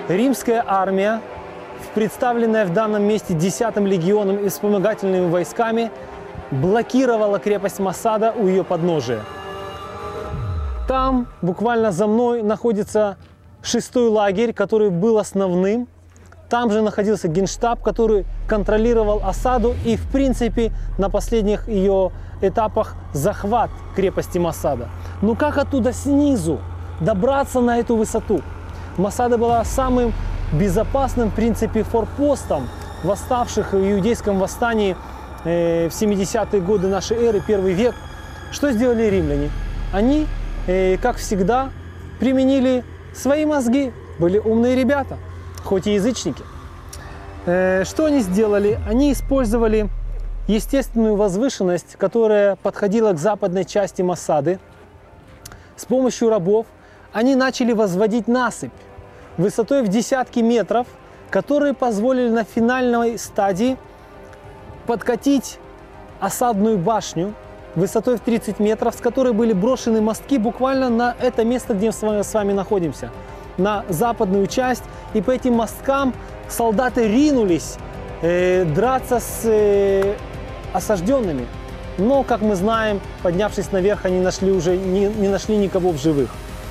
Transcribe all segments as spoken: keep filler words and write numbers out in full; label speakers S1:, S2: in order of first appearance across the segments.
S1: римская армия, представленная в данном месте десятым легионом и вспомогательными войсками, блокировала крепость Масада у ее подножия. Там, буквально за мной, находится шестой лагерь, который был основным. Там же находился генштаб, который контролировал осаду и, в принципе, на последних ее этапах захват крепости Масада. Но как оттуда снизу добраться на эту высоту? Масада была самым безопасным, в принципе, форпостом восставших в иудейском восстании э, в семидесятые годы нашей эры, первый век. Что сделали римляне? Они, э, как всегда, применили свои мозги. Были умные ребята, хоть и язычники. Э, что они сделали? Они использовали естественную возвышенность, которая подходила к западной части Масады. С помощью рабов они начали возводить насыпь высотой в десятки метров, которые позволили на финальной стадии подкатить осадную башню высотой в тридцать метров, с которой были брошены мостки буквально на это место, где мы с вами находимся, на западную часть. И по этим мосткам солдаты ринулись э, драться с э, осажденными. Но, как мы знаем, поднявшись наверх, они нашли уже не, не нашли никого в живых.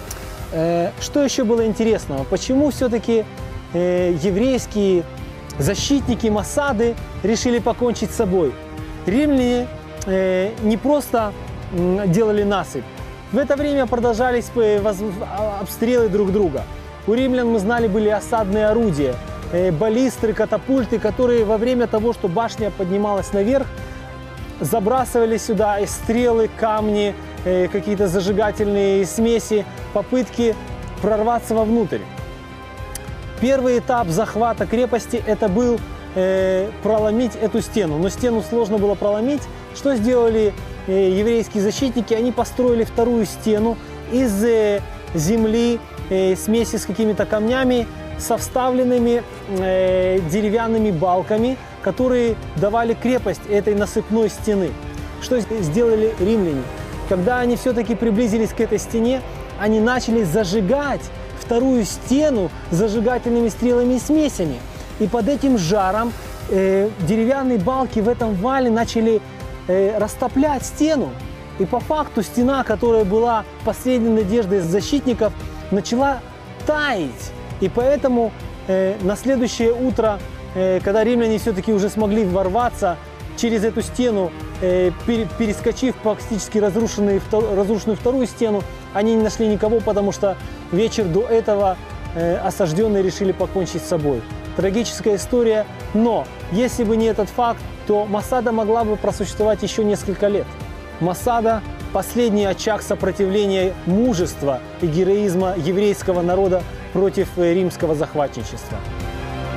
S1: Что еще было интересного? Почему все-таки э, еврейские защитники Масады решили покончить с собой? Римляне э, не просто э, делали насыпь. В это время продолжались э, воз... обстрелы друг друга. У римлян, мы знали, были осадные орудия, э, баллистры, катапульты, которые во время того, что башня поднималась наверх, забрасывали сюда и стрелы, камни, э, какие-то зажигательные смеси, попытки прорваться вовнутрь. Первый этап захвата крепости – это был э, проломить эту стену. Но стену сложно было проломить. Что сделали э, еврейские защитники? Они построили вторую стену из э, земли, э, смеси с какими-то камнями, со вставленными э, деревянными балками, которые давали крепость этой насыпной стены. Что сделали римляне? Когда они все-таки приблизились к этой стене, они начали зажигать вторую стену зажигательными стрелами и смесями. И под этим жаром э, деревянные балки в этом вале начали э, растоплять стену. И по факту стена, которая была последней надеждой защитников, начала таять. И поэтому э, на следующее утро, э, когда римляне все-таки уже смогли ворваться через эту стену, э, пере, перескочив практически разрушенную, разрушенную вторую стену, они не нашли никого, потому что вечер до этого э, осажденные решили покончить с собой. Трагическая история, но если бы не этот факт, то Масада могла бы просуществовать еще несколько лет. Масада – последний очаг сопротивления мужества и героизма еврейского народа против римского захватничества.